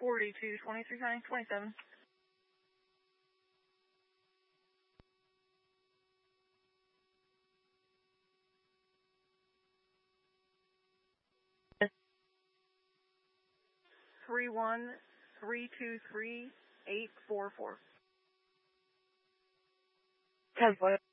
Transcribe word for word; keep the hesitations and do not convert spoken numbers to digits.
forty-two twenty-three County twenty-seven. Three one three two three eight four four. Ten foot.